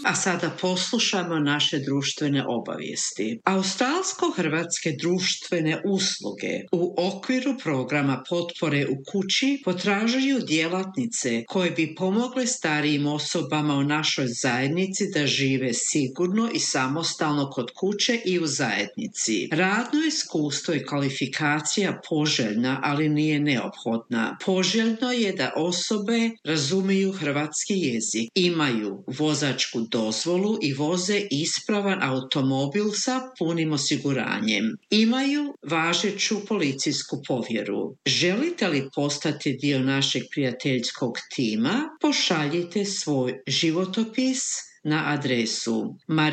A sada poslušamo naše društvene obavijesti. Australsko-hrvatske društvene usluge u okviru programa potpore u kući potražuju djelatnice koje bi pomogle starijim osobama u našoj zajednici da žive sigurno i samostalno kod kuće i u zajednici. Radno iskustvo i kvalifikacija poželjna, ali nije neophodna. Poželjno je da osobe razumiju hrvatski jezik, imaju vozačku dozvolu i voze ispravan automobil sa punim osiguranjem. Imaju važeću policijsku povjeru. Želite li postati dio našeg prijateljskog tima? Pošaljite svoj životopis na adresu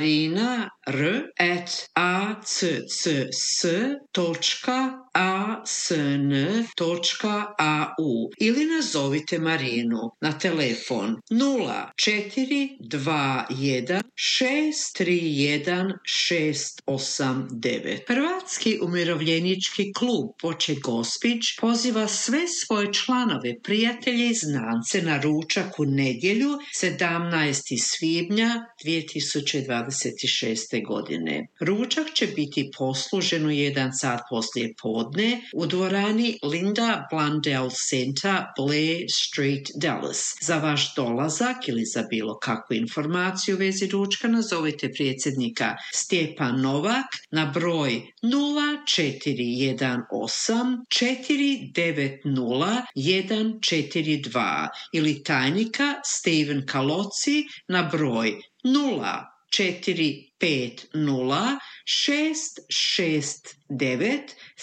marina.r@accs.asn.au ili nazovite Marinu na telefon 0421 631 689. Hrvatski umirovljenički klub Poče Gospić poziva sve svoje članove, prijatelje i znance na ručak u nedjelju 17. svibnja 2026. godine. Ručak će biti poslužen u 1 sat poslije podne u dvorani Linda Blundell Center, Blair Street, Dallas. Za vaš dolazak ili za bilo kakvu informaciju u vezi ručka nazovite predsjednika Stjepan Novak na broj 0418 490 142 ili tajnika Steven Kaloci na broj 0450 669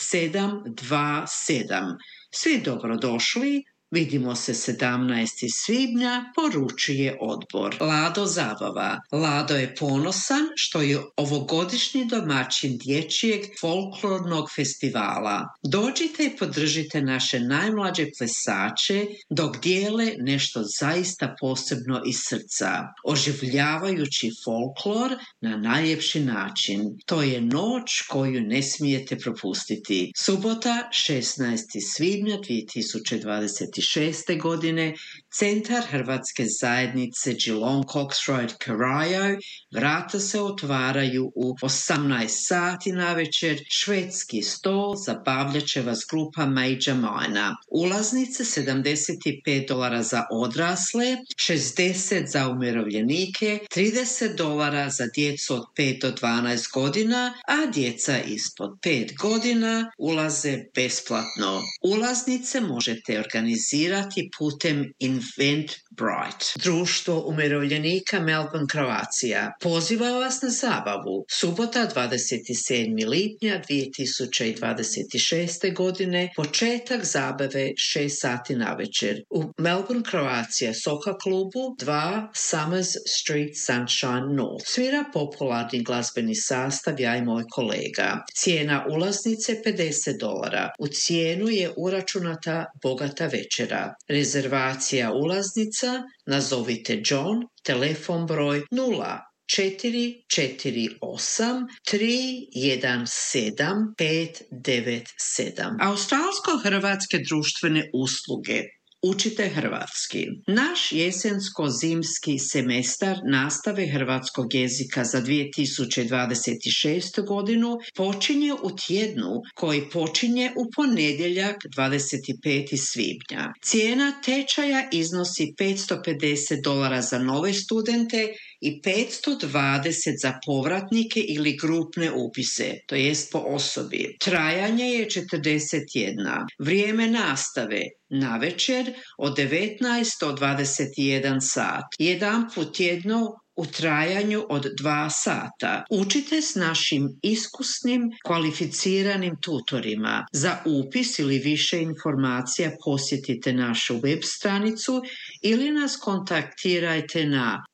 727. Svi dobrodošli. Vidimo se 17. svibnja, poručuje odbor. Lado zabava. Lado je ponosan što je ovogodišnji domaćin dječjeg folklornog festivala. Dođite i podržite naše najmlađe plesače dok dijele nešto zaista posebno iz srca, oživljavajući folklor na najljepši način. To je noć koju ne smijete propustiti. Subota 16. svibnja 2026. godine, Centar Hrvatske zajednice Geelong Cox Road Karajo, vrata se otvaraju u 18 sati navečer, švedski stol, zabavljat će vas grupa Major Minor. Ulaznice $75 za odrasle, 60 za umirovljenike, $30 za djecu od 5 do 12 godina, a djeca ispod 5 godina ulaze besplatno. Ulaznice možete organizirati putem Eventbrite. Društvo umirovljenika Melbourne, Croatia poziva vas na zabavu. Subota 27. lipnja 2026. godine, početak zabave 6 sati navečer u Melbourne, Croatia Soka klubu 2 Summers Street, Sunshine North. Svira popularni glazbeni sastav Ja i moj kolega. Cijena ulaznice $50. U cijenu je uračunata bogata večera. Rezervacija ulaznica nazovite John, telefon broj 0448 317 597. Australsko-hrvatske društvene usluge. Učite hrvatski. Naš jesensko-zimski semestar nastave hrvatskog jezika za 2026. godinu počinje u tjednu koji počinje u ponedjeljak 25. svibnja. Cijena tečaja iznosi $550 za nove studente i $520 za povratnike ili grupne upise, to jest po osobi. Trajanje je 41. Vrijeme nastave navečer od 19 do 21 sat. Jedanput tjedno u trajanju od 2 sata. Učite s našim iskusnim, kvalificiranim tutorima. Za upis ili više informacija posjetite našu web stranicu ili nas kontaktirajte na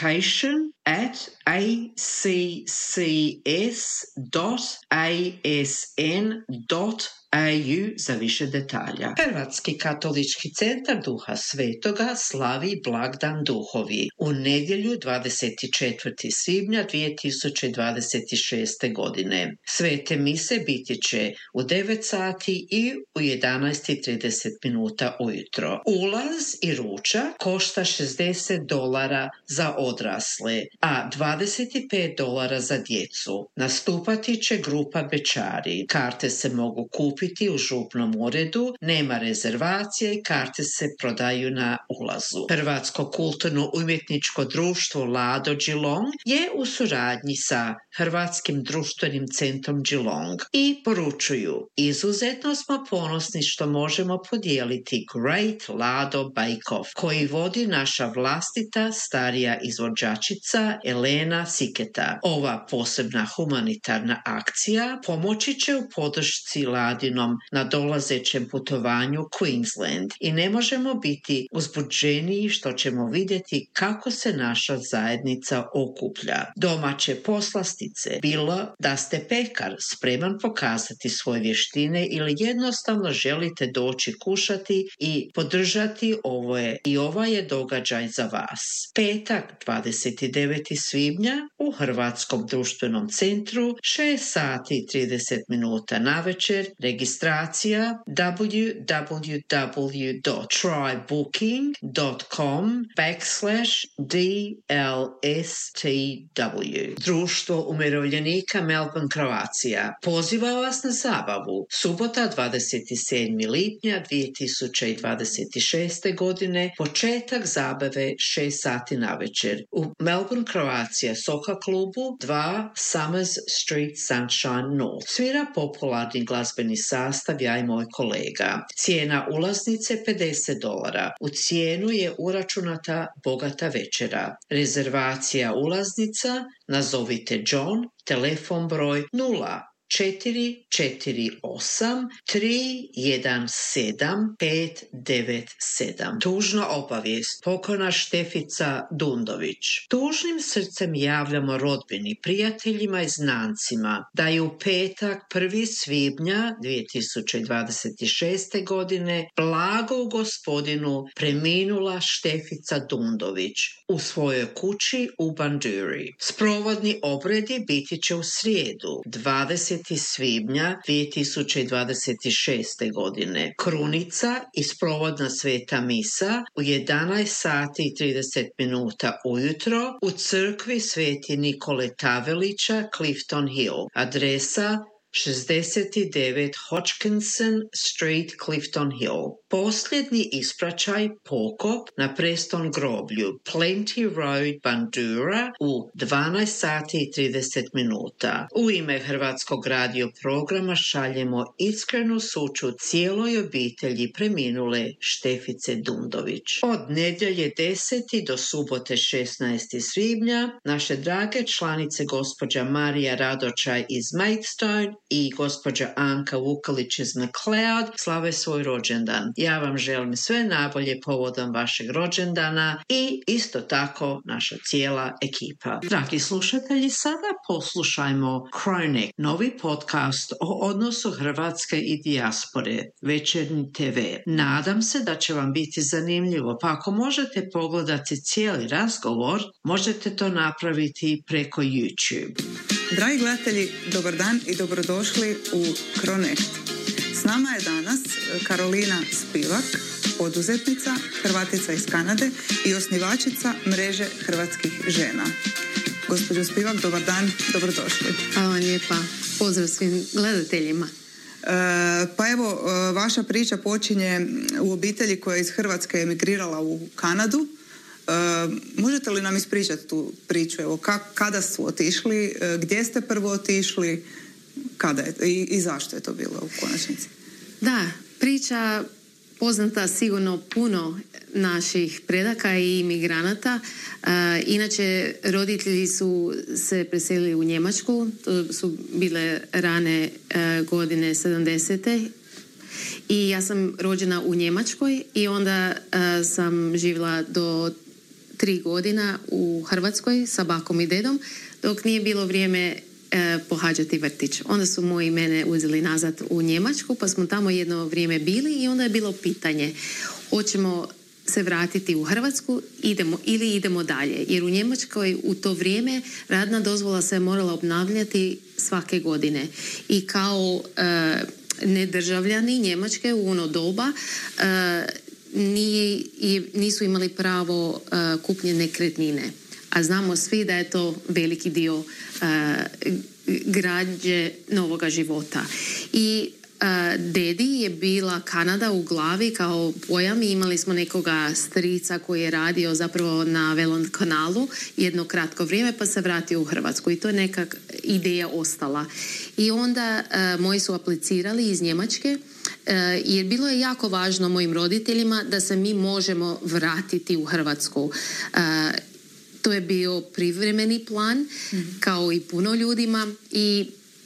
education@accs.asn.au za više detalja. Hrvatski katolički centar Duha Svetoga slavi blagdan Duhovi u nedjelju 24. svibnja 2026. godine. Svete mise biti će u 9 sati i u 11:30 minuta ujutro. Ulaz i ručak košta $60 za odrasle a $25 za djecu. Nastupati će grupa Bečari. Karte se mogu kupiti u župnom uredu, nema rezervacije i karte se prodaju na ulazu. Hrvatsko kulturno-umjetničko društvo Lado Geelong je u suradnji sa Hrvatskim društvenim centrom Geelong i poručuju: izuzetno smo ponosni što možemo podijeliti Great Lado Bake Off koji vodi naša vlastita starija izvođačica Elena Siketa. Ova posebna humanitarna akcija pomoći će u podršci Ladinom na dolazećem putovanju Queensland i ne možemo biti uzbuđeniji što ćemo vidjeti kako se naša zajednica okuplja. Domaće poslastice, bilo da ste pekar spreman pokazati svoje vještine ili jednostavno želite doći kušati i podržati ovaj je događaj za vas. Petak 29. svibnja u Hrvatskom društvenom centru 6 sati i 30 minuta navečer. Registracija www.trybooking.com/DLSTW. Društvo umirovljenika Melbourne, Kroacija poziva vas na zabavu. Subota 27. lipnja 2026. godine, početak zabave 6 sati navečer u Melbourne, Kroacija, Soka klubu 2 Summers Street, Sunshine North. Svira popularni glazbeni sastav Ja i moj kolega. Cijena ulaznice $50. U cijenu je uračunata bogata večera. Rezervacija ulaznica nazovite John, telefon broj 0448-317-597. Tužna obavijest. Pokojna Štefica Dundović. Tužnim srcem javljamo rodbini, prijateljima i znancima da je u petak 1. svibnja 2026. godine blago Gospodinu preminula Štefica Dundović u svojoj kući u Banduri. Sprovodni obredi biti će u srijedu 20. svibnja 2026. godine. Krunica i sprovodna sveta misa u 11 sati i 30 minuta ujutro u crkvi Sveti Nikole Tavelića, Clifton Hill. Adresa 69 Hodgkinson Street, Clifton Hill. Posljednji ispraćaj pokop na Preston groblju Plenty Road, Bandura u 12 sati i 30 minuta. U ime Hrvatskog radio programa šaljemo iskrenu sućut cijeloj obitelji preminule Štefice Dundović. Od nedjelje 10. do subote 16. svibnja naše drage članice gospođa Marija Radočaj iz Maidstone i gospođa Anka Vukalić iz McLeod slave svoj rođendan. Ja vam želim sve najbolje povodom vašeg rođendana i isto tako naša cijela ekipa. Dragi slušatelji, sada poslušajmo Chronic, novi podcast o odnosu Hrvatske i dijaspore, Večernji TV. Nadam se da će vam biti zanimljivo, pa ako možete pogledati cijeli razgovor, možete to napraviti preko YouTube. Dragi gledatelji, dobar dan i dobrodošli u Chronic. S nama je danas Karolina Spivak, poduzetnica, Hrvatica iz Kanade i osnivačica mreže hrvatskih žena. Gospođo Spivak, dobar dan, dobrodošli. Hvala vam lijepa. Pozdrav svim gledateljima. Pa evo, vaša priča počinje u obitelji koja je iz Hrvatske emigrirala u Kanadu. Možete li nam ispričati tu priču? Evo, kada su otišli, gdje ste prvo otišli, kada je i zašto je to bilo u konačnici? Da, priča poznata sigurno puno naših predaka i imigranata. Inače, roditelji su se preselili u Njemačku, to su bile rane godine 70. I ja sam rođena u Njemačkoj i onda sam živjela do 3 godina u Hrvatskoj sa bakom i dedom, dok nije bilo vrijeme pohađati vrtić. Onda su moji mene uzeli nazad u Njemačku, pa smo tamo jedno vrijeme bili i onda je bilo pitanje hoćemo se vratiti u Hrvatsku ili idemo dalje. Jer u Njemačkoj u to vrijeme radna dozvola se morala obnavljati svake godine. I kao nedržavljani Njemačke u ono doba nisu imali pravo kupnje nekretnine. a znamo svi da je to veliki dio građe novoga života. I dedi je bila Kanada u glavi kao pojam. Imali smo nekoga strica koji je radio zapravo na Welland kanalu jedno kratko vrijeme pa se vratio u Hrvatsku i to je neka ideja ostala. I onda moji su aplicirali iz Njemačke jer bilo je jako važno mojim roditeljima da se mi možemo vratiti u Hrvatsku. To je bio privremeni plan kao i puno ljudima i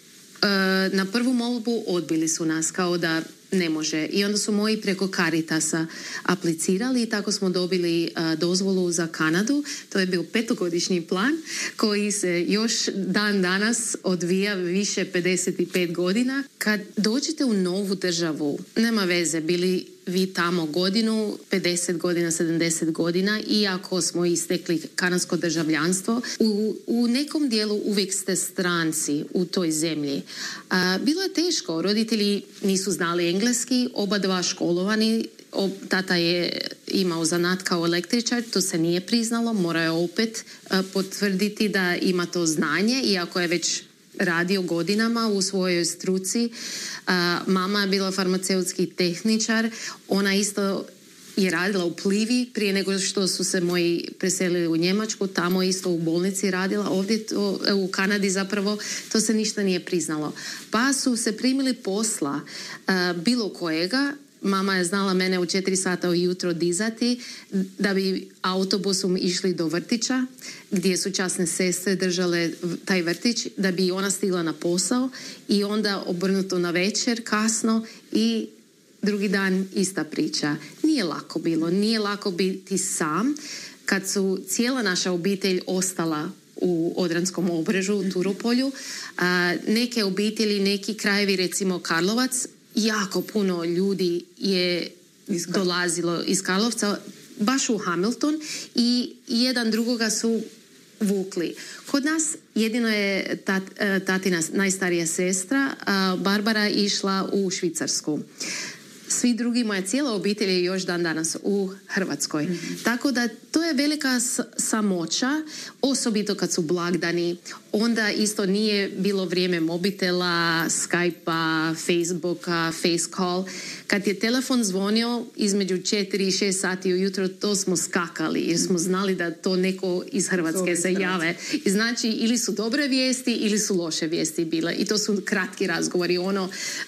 na prvu molbu odbili su nas kao da ne može. I onda su moji preko Caritasa aplicirali i tako smo dobili dozvolu za Kanadu. To je bio 5-godišnji plan koji se još dan danas odvija više 55 godina. Kad dođete u novu državu, nema veze, bili vi tamo godinu, 50 godina, 70 godina, iako smo istekli kanadsko državljanstvo, u nekom dijelu uvijek ste stranci u toj zemlji. Bilo je teško, roditelji nisu znali engleski, oba dva školovani, tata je imao zanat kao električar, to se nije priznalo, morao je opet potvrditi da ima to znanje, iako je već radio godinama u svojoj struci. Mama je bila farmaceutski tehničar, ona isto je radila u Plivi prije nego što su se moji preselili u Njemačku, tamo isto u bolnici radila, ovdje u Kanadi zapravo to se ništa nije priznalo. Pa su se primili posla bilo kojega. Mama je znala mene u 4 sata ujutro dizati da bi autobusom išli do vrtića gdje su časne sestre držale taj vrtić da bi ona stigla na posao i onda obrnuto na večer kasno i drugi dan ista priča. Nije lako bilo, nije lako biti sam kad su cijela naša obitelj ostala u Odranskom obrežu, u Turopolju. Neke obitelji, neki krajevi, recimo Karlovac, jako puno ljudi je dolazilo iz Karlovca baš u Hamilton i jedan drugoga su vukli. Kod nas jedino je tatina najstarija sestra Barbara išla u Švicarsku. Svi drugi, moja cijela obitelj je još dan danas u Hrvatskoj. Tako da to je velika samoća, osobito kad su blagdani. Onda isto nije bilo vrijeme mobitela, Skype-a, Facebooka, face call. Kad je telefon zvonio između 4 i 6 sati ujutro, to smo skakali jer smo znali da to neko iz Hrvatske se jave. I znači ili su dobre vijesti ili su loše vijesti bile. I to su kratki razgovori. Ono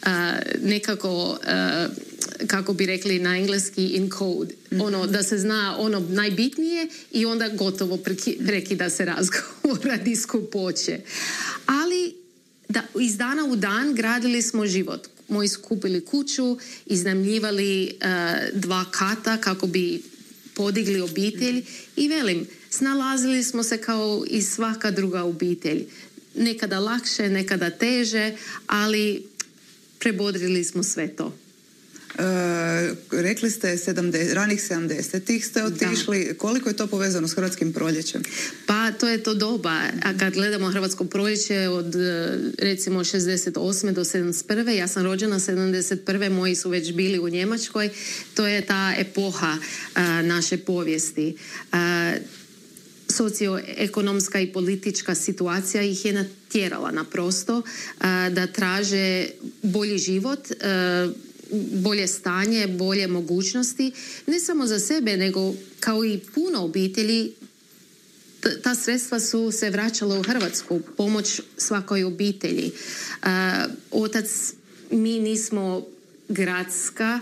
nekako kako bi rekli na engleski in code. Ono da se zna ono najbitnije i onda gotovo prekida se razgovor radi skupoće. Ali iz dana u dan gradili smo život. Moji su kupili kuću, iznajmljivali 2 kata kako bi podigli obitelj i velim, snalazili smo se kao i svaka druga obitelj. Nekada lakše, nekada teže, ali prebodrili smo sve to. Rekli ste ranih 70-ih ste otišli. Da. Koliko je to povezano s Hrvatskim proljećem? Pa to je to doba. A kad gledamo Hrvatsko proljeće od recimo 68. do 71. Ja sam rođena 71. Moji su već bili u Njemačkoj. To je ta epoha naše povijesti. Socioekonomska i politička situacija ih je natjerala naprosto da traže bolji život, bolje stanje, bolje mogućnosti, ne samo za sebe, nego kao i puno obitelji, ta sredstva su se vraćala u Hrvatsku, pomoć svakoj obitelji. Otac, mi nismo gradska,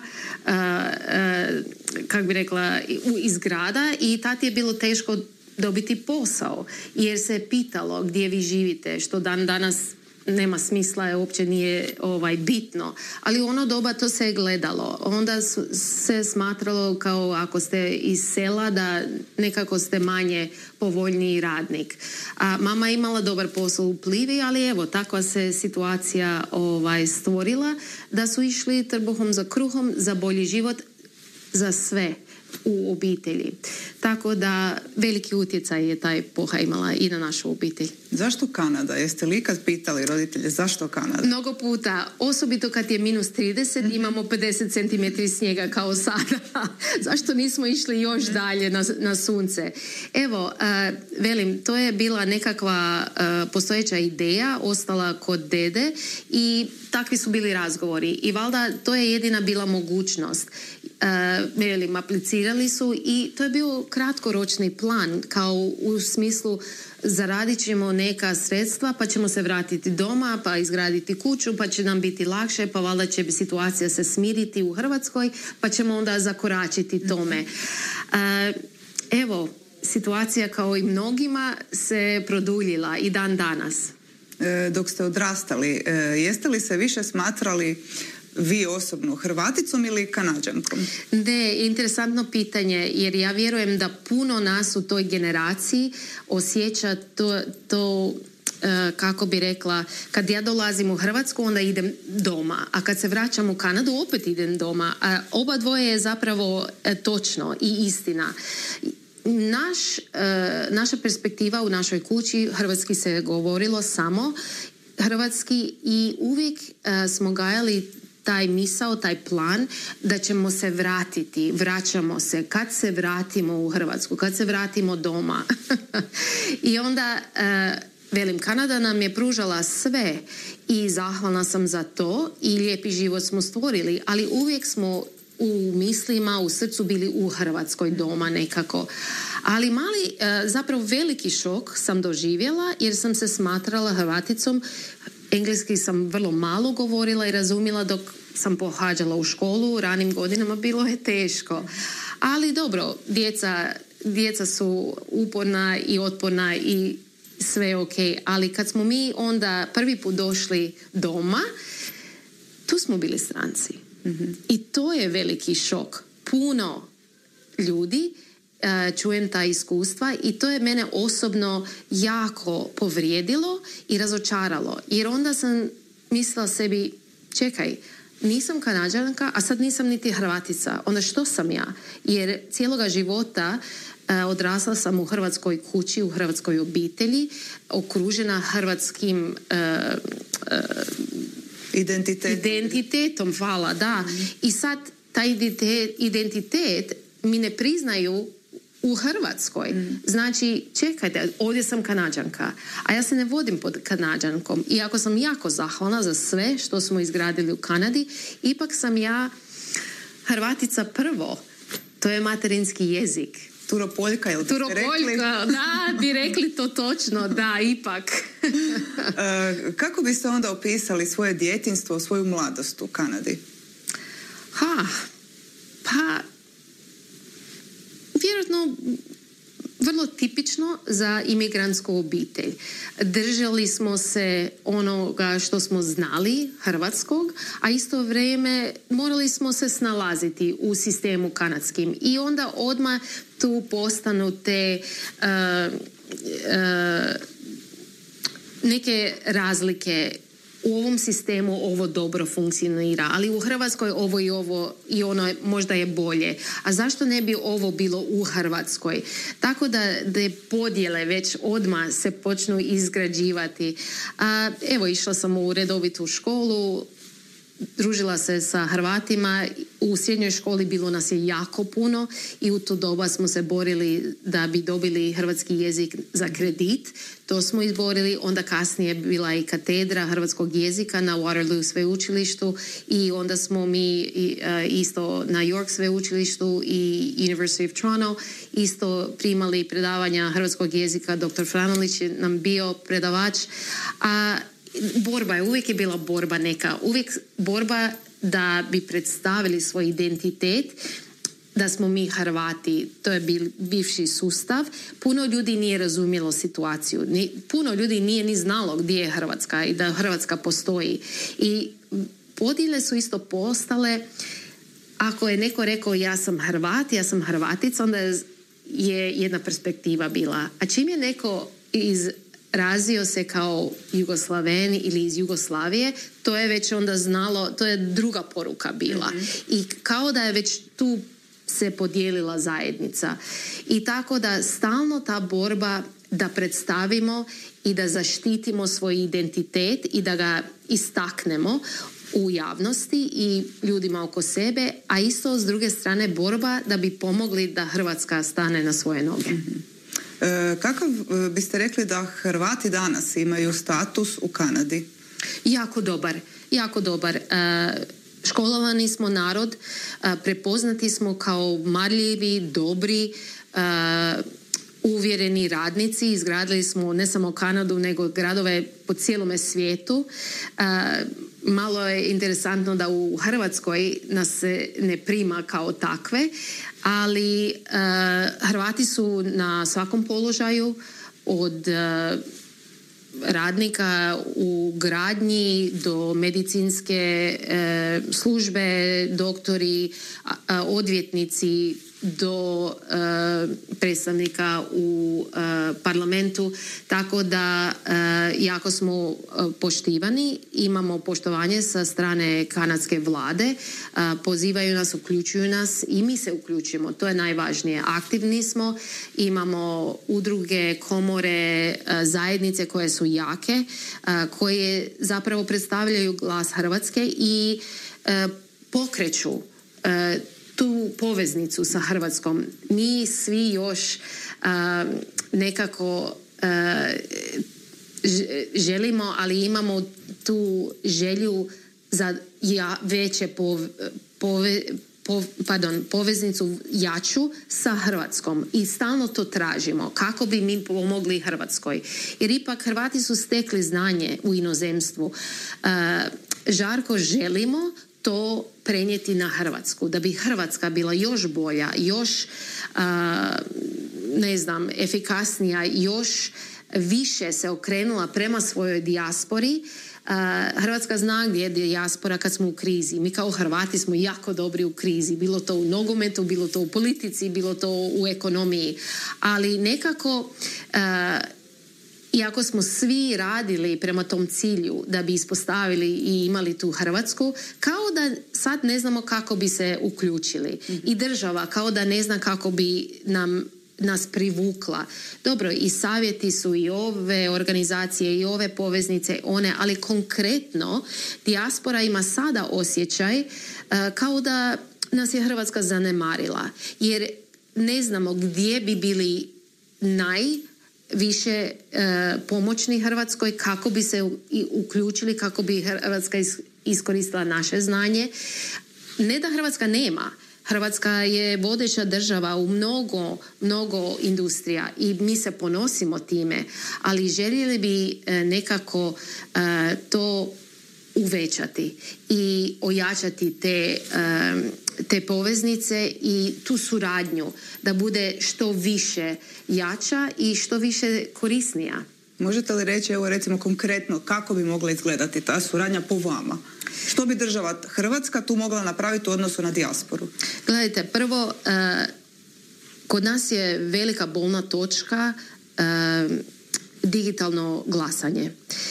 kako bi rekla, iz grada i tad je bilo teško dobiti posao, jer se pitalo gdje vi živite, što danas nema smisla, uopće nije bitno. Ali u ono doba to se je gledalo. Onda se smatralo kao ako ste iz sela da nekako ste manje povoljniji radnik. A mama je imala dobar posao u Plivi, ali evo, takva se situacija stvorila da su išli trbuhom za kruhom, za bolji život, za sve. u obitelji. Tako da veliki utjecaj je taj epoha imala i na našu obitelj. Zašto Kanada? Jeste li ikad pitali roditelje zašto Kanada? Mnogo puta, osobito kad je minus 30, imamo 50 cm snijega kao sada. Zašto nismo išli još dalje na sunce? Evo, velim, to je bila nekakva postojeća ideja, ostala kod dede i takvi su bili razgovori. I valjda to je jedina bila mogućnost. Velim, aplicirali su i to je bio kratkoročni plan, kao u smislu zaradit ćemo neka sredstva pa ćemo se vratiti doma, pa izgraditi kuću, pa će nam biti lakše, pa valjda će situacija se smiriti u Hrvatskoj, pa ćemo onda zakoračiti tome. Evo, situacija kao i mnogima se produljila i dan danas. Dok ste odrastali, jeste li se više smatrali vi osobno Hrvaticom ili Kanađankom? Ne, interesantno pitanje, jer ja vjerujem da puno nas u toj generaciji osjeća to kako bi rekla, kad ja dolazim u Hrvatsku, onda idem doma, a kad se vraćam u Kanadu, opet idem doma. A oba dvoje je zapravo točno i istina. Naša perspektiva u našoj kući, hrvatski se govorilo samo hrvatski i uvijek smo gajali taj misao, taj plan da ćemo se vratiti, vraćamo se, kad se vratimo u Hrvatsku, kad se vratimo doma. I onda, velim, Kanada nam je pružala sve i zahvalna sam za to i lijepi život smo stvorili, ali uvijek smo u mislima, u srcu bili u Hrvatskoj doma nekako. Ali mali, zapravo veliki šok sam doživjela jer sam se smatrala Hrvaticom. Engleski sam vrlo malo govorila i razumjela dok sam pohađala u školu. U ranim godinama bilo je teško. Ali dobro, djeca su uporna i otporna i sve je ok. Ali kad smo mi onda prvi put došli doma, tu smo bili stranci. Mm-hmm. I to je veliki šok. Puno ljudi čujem ta iskustva i to je mene osobno jako povrijedilo i razočaralo. Jer onda sam mislila sebi, čekaj, nisam Kanađanka, a sad nisam niti Hrvatica. Onda što sam ja? Jer cijeloga života odrasla sam u hrvatskoj kući, u hrvatskoj obitelji, okružena hrvatskim identitetom, hvala, da. Mm-hmm. I sad taj identitet mi ne priznaju u Hrvatskoj. Mm. Znači, čekajte, ovdje sam Kanađanka, a ja se ne vodim pod Kanađankom. Iako sam jako zahvalna za sve što smo izgradili u Kanadi, ipak sam ja Hrvatica prvo. To je materinski jezik. Turopoljka, jel ti ste rekli? Da, bi rekli to točno, da, ipak. Kako biste onda opisali svoje djetinjstvo, svoju mladost u Kanadi? Pa vjerojatno vrlo tipično za imigrantsku obitelj. Držali smo se onoga što smo znali, hrvatskog, a isto vrijeme morali smo se snalaziti u sistemu kanadskim. I onda odmah tu postanu te neke razlike. U ovom sistemu ovo dobro funkcionira, ali u Hrvatskoj ovo i ono možda je bolje. A zašto ne bi ovo bilo u Hrvatskoj? Tako da podjele već odmah se počnu izgrađivati. Evo, išla sam u redovitu školu, družila se sa Hrvatima. U srednjoj školi bilo nas je jako puno i u to doba smo se borili da bi dobili hrvatski jezik za kredit. To smo izborili. Onda kasnije bila i katedra hrvatskog jezika na Waterloo sveučilištu i onda smo mi isto na York sveučilištu i University of Toronto isto primali predavanja hrvatskog jezika. Dr. Franolić je nam bio predavač. Uvijek je bila borba neka. Uvijek borba da bi predstavili svoj identitet, da smo mi Hrvati. To je bivši sustav. Puno ljudi nije razumjelo situaciju. Puno ljudi nije ni znalo gdje je Hrvatska i da Hrvatska postoji. I podjele su isto postale. Ako je neko rekao ja sam Hrvat, ja sam Hrvatica, onda je jedna perspektiva bila. A čim je neko izrazio se kao Jugoslaven ili iz Jugoslavije, to je već onda znalo, to je druga poruka bila. Mm-hmm. I kao da je već tu se podijelila zajednica. I tako da stalno ta borba da predstavimo i da zaštitimo svoj identitet i da ga istaknemo u javnosti i ljudima oko sebe, a isto s druge strane borba da bi pomogli da Hrvatska stane na svoje noge. Kakav biste rekli da Hrvati danas imaju status u Kanadi? Jako dobar, jako dobar. Školovani smo narod, prepoznati smo kao marljivi, dobri, uvjereni radnici. Izgradili smo ne samo Kanadu, nego gradove po cijelome svijetu. Malo je interesantno da u Hrvatskoj nas se ne prima kao takve, ali Hrvati su na svakom položaju, od radnika u gradnji do medicinske službe, doktori, odvjetnici, do predstavnika u parlamentu, tako da jako smo poštivani, imamo poštovanje sa strane kanadske vlade, pozivaju nas, uključuju nas i mi se uključujemo, to je najvažnije. Aktivni smo, imamo udruge, komore, zajednice koje su jake, koje zapravo predstavljaju glas Hrvatske i pokreću tu poveznicu sa Hrvatskom. Mi svi još nekako želimo, ali imamo tu želju za veće poveznicu jaču sa Hrvatskom i stalno to tražimo kako bi mi pomogli Hrvatskoj. Jer ipak Hrvati su stekli znanje u inozemstvu. Žarko želimo to prenijeti na Hrvatsku, da bi Hrvatska bila još bolja, još efikasnija, još više se okrenula prema svojoj dijaspori. Hrvatska zna gdje je dijaspora kad smo u krizi. Mi kao Hrvati smo jako dobri u krizi, bilo to u nogometu, bilo to u politici, bilo to u ekonomiji. Ali nekako iako smo svi radili prema tom cilju da bi ispostavili i imali tu Hrvatsku, kao da sad ne znamo kako bi se uključili. I država kao da ne zna kako bi nas privukla. Dobro, i savjeti su i ove organizacije i ove poveznice, ali konkretno dijaspora ima sada osjećaj kao da nas je Hrvatska zanemarila. Jer ne znamo gdje bi bili više pomoćni Hrvatskoj, kako bi se uključili, kako bi Hrvatska iskoristila naše znanje. Ne da Hrvatska nema. Hrvatska je vodeća država u mnogo industrija i mi se ponosimo time, ali željeli bi nekako to uvećati i ojačati te poveznice i tu suradnju da bude što više jača i što više korisnija. Možete li reći, evo recimo konkretno, kako bi mogla izgledati ta suradnja po vama? Što bi država Hrvatska tu mogla napraviti u odnosu na dijasporu? Gledajte, prvo, kod nas je velika bolna točka digitalno glasanje.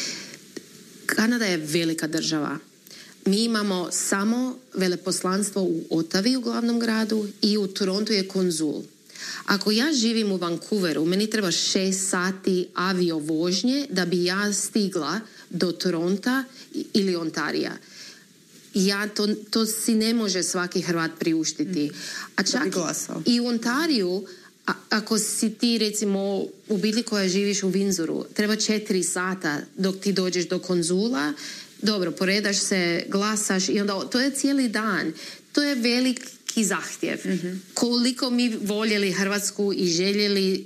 Kanada je velika država. Mi imamo samo veleposlanstvo u Ottawi, u glavnom gradu, i u Torontu je konzul. Ako ja živim u Vancouveru, meni treba 6 sati avio vožnje da bi ja stigla do Toronta ili Ontarija. To si ne može svaki Hrvat priuštiti. A čak i u Ontariju, ako si ti recimo u obitelji koja živiš u Windsoru, treba 4 sata dok ti dođeš do konzula. Dobro, poredaš se, glasaš i onda to je cijeli dan. To je veliki zahtjev. Koliko mi voljeli Hrvatsku i željeli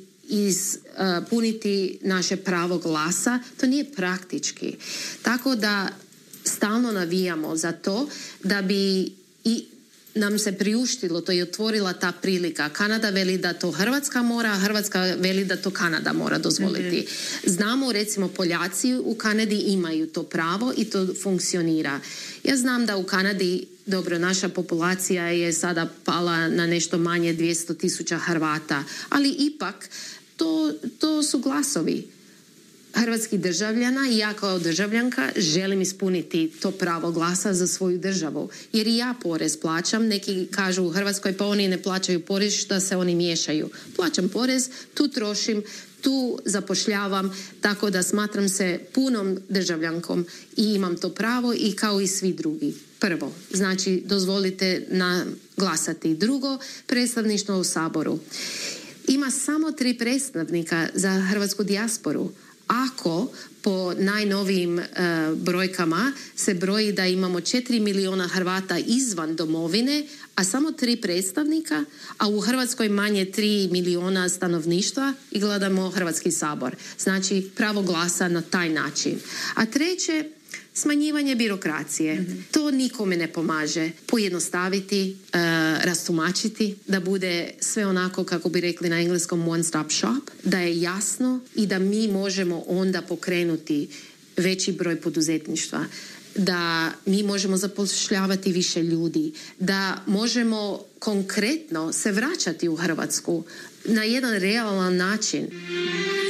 ispuniti naše pravo glasa, to nije praktički. Tako da stalno navijamo za to da bi i nam se priuštilo to i otvorila ta prilika. Kanada veli da to Hrvatska mora, a Hrvatska veli da to Kanada mora dozvoliti. Znamo, recimo, Poljaci u Kanadi imaju to pravo i to funkcionira. Ja znam da u Kanadi, dobro, naša populacija je sada pala na nešto manje 200,000 Hrvata, ali ipak to su glasovi. hrvatskih državljana i ja kao državljanka želim ispuniti to pravo glasa za svoju državu. Jer i ja porez plaćam. Neki kažu u Hrvatskoj pa oni ne plaćaju porez, što se oni miješaju. Plaćam porez, tu trošim, tu zapošljavam, tako da smatram se punom državljankom i imam to pravo i kao i svi drugi. Prvo, znači dozvolite glasati. Drugo, predstavništvo u Saboru. Ima samo 3 predstavnika za hrvatsku dijasporu. Ako po najnovijim brojkama se broji da imamo 4 milijuna Hrvata izvan domovine, a samo 3 predstavnika, a u Hrvatskoj manje 3 milijuna stanovništva i gledamo Hrvatski sabor. Znači pravo glasa na taj način. A treće, smanjivanje birokracije. To nikome ne pomaže. Pojednostaviti, rastumačiti, da bude sve onako kako bi rekli na engleskom one stop shop, da je jasno i da mi možemo onda pokrenuti veći broj poduzetništva, da mi možemo zapošljavati više ljudi, da možemo konkretno se vraćati u Hrvatsku na jedan realan način.